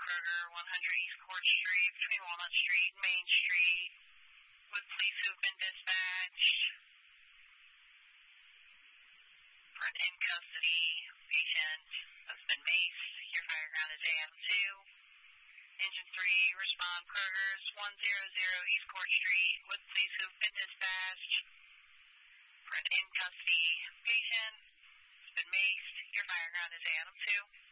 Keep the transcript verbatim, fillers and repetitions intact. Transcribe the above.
Kroger, one hundred East Court Street, between Walnut Street and Main Street, with police who have been dispatched for an in-custody patient that's been maced. Your fire ground is A M two. Engine three, respond Kroger's, one hundred East Court Street, with police who have been dispatched for an in-custody patient that's been maced. Your fire ground is A M two.